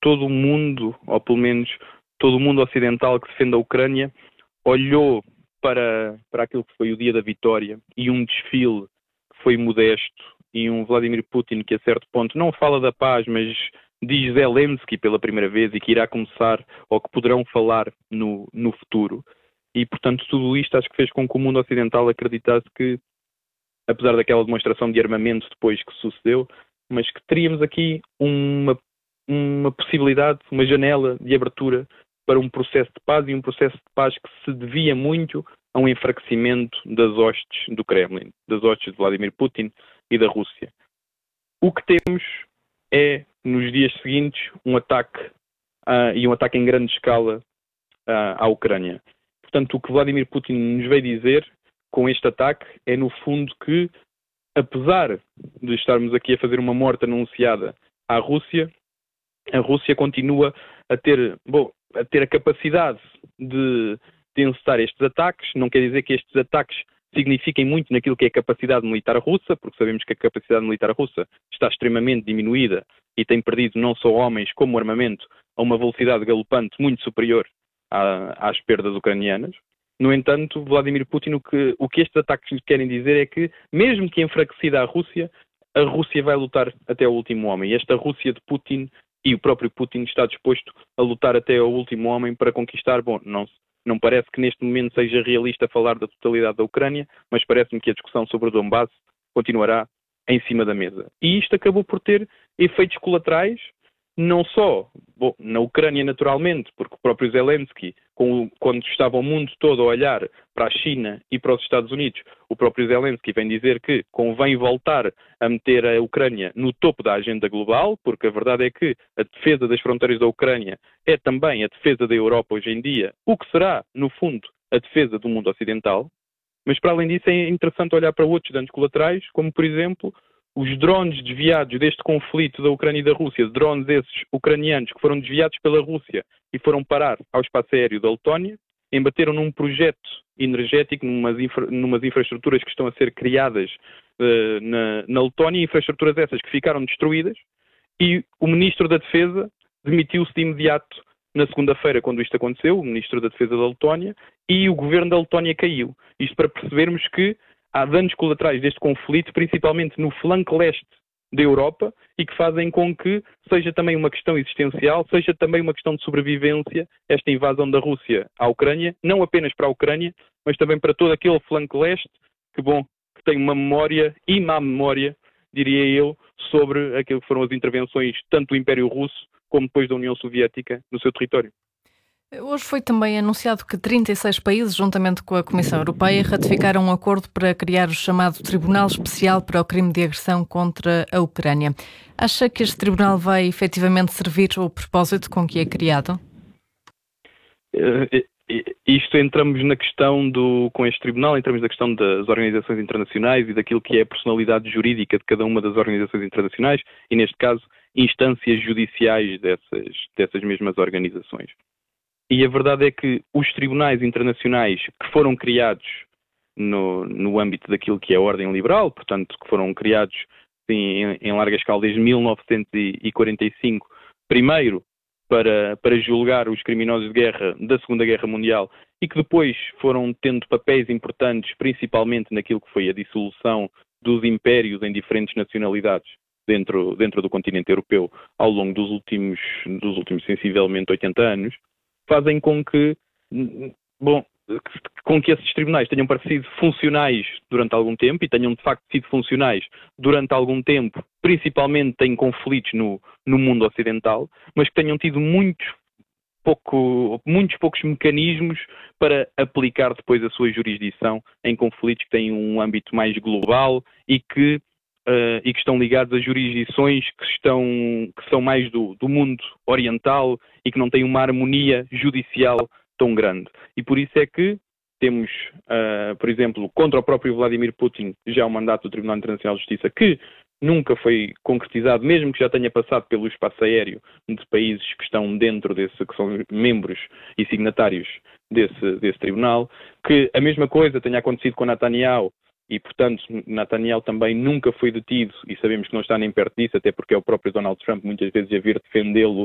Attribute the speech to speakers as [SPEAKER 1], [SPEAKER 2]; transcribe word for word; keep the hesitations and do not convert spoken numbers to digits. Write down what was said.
[SPEAKER 1] todo o mundo, ou pelo menos todo o mundo ocidental que defende a Ucrânia, olhou para, para aquilo que foi o dia da vitória e um desfile que foi modesto e um Vladimir Putin que a certo ponto não fala da paz, mas diz Zelensky pela primeira vez e que irá começar, ou que poderão falar no, no futuro. E, portanto, tudo isto acho que fez com que o mundo ocidental acreditasse que, apesar daquela demonstração de armamento depois que sucedeu, mas que teríamos aqui uma, uma possibilidade, uma janela de abertura para um processo de paz, e um processo de paz que se devia muito a um enfraquecimento das hostes do Kremlin, das hostes de Vladimir Putin e da Rússia. O que temos é, nos dias seguintes, um ataque, uh, e um ataque em grande escala uh, à Ucrânia. Portanto, o que Vladimir Putin nos veio dizer com este ataque é, no fundo, que, apesar de estarmos aqui a fazer uma morte anunciada à Rússia, a Rússia continua a ter, bom, a ter a capacidade de, de encetar estes ataques. Não quer dizer que estes ataques signifiquem muito naquilo que é a capacidade militar russa, porque sabemos que a capacidade militar russa está extremamente diminuída e tem perdido não só homens como armamento a uma velocidade galopante muito superior à, às perdas ucranianas. No entanto, Vladimir Putin, o que, o que estes ataques lhe querem dizer é que, mesmo que enfraquecida a Rússia, a Rússia vai lutar até o último homem. Esta Rússia de Putin, e o próprio Putin está disposto a lutar até ao último homem para conquistar. Bom, não, não parece que neste momento seja realista falar da totalidade da Ucrânia, mas parece-me que a discussão sobre o Donbass continuará em cima da mesa. E isto acabou por ter efeitos colaterais, não só bom, na Ucrânia naturalmente, porque o próprio Zelensky, com, quando estava o mundo todo a olhar para a China e para os Estados Unidos, o próprio Zelensky vem dizer que convém voltar a meter a Ucrânia no topo da agenda global, porque a verdade é que a defesa das fronteiras da Ucrânia é também a defesa da Europa hoje em dia, o que será, no fundo, a defesa do mundo ocidental. Mas, para além disso, é interessante olhar para outros danos colaterais, como, por exemplo, os drones desviados deste conflito da Ucrânia e da Rússia, drones esses ucranianos que foram desviados pela Rússia e foram parar ao espaço aéreo da Letónia, embateram num projeto energético, numas, infra, numas infraestruturas que estão a ser criadas uh, na, na Letónia, infraestruturas essas que ficaram destruídas, e o Ministro da Defesa demitiu-se de imediato na segunda-feira, quando isto aconteceu, o Ministro da Defesa da Letónia, e o governo da Letónia caiu. Isto para percebermos que há danos colaterais deste conflito, principalmente no flanco leste da Europa, e que fazem com que seja também uma questão existencial, seja também uma questão de sobrevivência, esta invasão da Rússia à Ucrânia, não apenas para a Ucrânia, mas também para todo aquele flanco leste, que bom, que tem uma memória, e má memória, diria eu, sobre aquilo que foram as intervenções tanto do Império Russo como depois da União Soviética no seu território.
[SPEAKER 2] Hoje foi também anunciado que trinta e seis países, juntamente com a Comissão Europeia, ratificaram um acordo para criar o chamado Tribunal Especial para o Crime de Agressão contra a Ucrânia. Acha que este tribunal vai efetivamente servir ao propósito com que é criado?
[SPEAKER 1] Uh, isto entramos na questão do, com este tribunal, entramos na questão das organizações internacionais e daquilo que é a personalidade jurídica de cada uma das organizações internacionais e, neste caso, instâncias judiciais dessas, dessas mesmas organizações. E a verdade é que os tribunais internacionais que foram criados no, no âmbito daquilo que é a ordem liberal, portanto, que foram criados sim, em, em larga escala desde mil novecentos e quarenta e cinco, primeiro para, para julgar os criminosos de guerra da Segunda Guerra Mundial e que depois foram tendo papéis importantes, principalmente naquilo que foi a dissolução dos impérios em diferentes nacionalidades dentro, dentro do continente europeu ao longo dos últimos, dos últimos sensivelmente oitenta anos, fazem com que, bom, com que esses tribunais tenham parecido funcionais durante algum tempo e tenham de facto sido funcionais durante algum tempo, principalmente em conflitos no, no mundo ocidental, mas que tenham tido muitos, pouco, muitos poucos mecanismos para aplicar depois a sua jurisdição em conflitos que têm um âmbito mais global e que Uh, e que estão ligados a jurisdições que, estão, que são mais do, do mundo oriental e que não têm uma harmonia judicial tão grande. E por isso é que temos, uh, por exemplo, contra o próprio Vladimir Putin, já o mandato do Tribunal Internacional de Justiça, que nunca foi concretizado, mesmo que já tenha passado pelo espaço aéreo de países que estão dentro desse, que são membros e signatários desse, desse tribunal, que a mesma coisa tenha acontecido com Netanyahu, e, portanto, Netanyahu também nunca foi detido e sabemos que não está nem perto disso, até porque é o próprio Donald Trump muitas vezes a vir defendê-lo